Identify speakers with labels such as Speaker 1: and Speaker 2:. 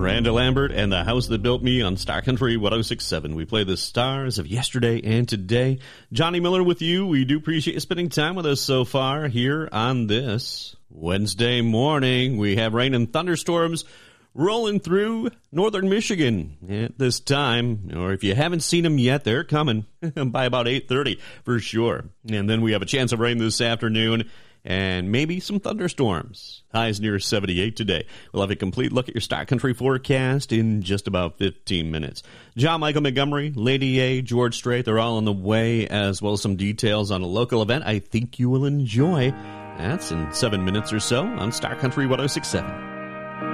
Speaker 1: Miranda Lambert and the House That Built Me on Star Country 106.7. We play the stars of yesterday and today. Johnny Miller with you. We do appreciate you spending time with us so far here on this Wednesday morning. We have rain and thunderstorms rolling through northern Michigan at this time. Or if you haven't seen them yet, they're coming by about 8:30 for sure. And then we have a chance of rain this afternoon and maybe some thunderstorms. Highs near 78 today. We'll have a complete look at your Star Country forecast in just about 15 minutes. John Michael Montgomery, Lady A, George Strait, they're all on the way, as well as some details on a local event I think you will enjoy. That's in 7 minutes or so on Star Country 106.7.